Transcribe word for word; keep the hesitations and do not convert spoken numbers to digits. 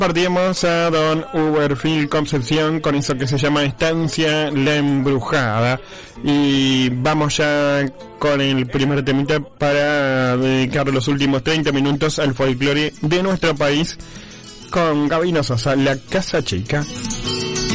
Partimos a Don Uberfield Concepción con eso que se llama Estancia La Embrujada. Y vamos ya con el primer temita para dedicar los últimos treinta minutos al folclore de nuestro país con Gabino Sosa, La Casa Chica.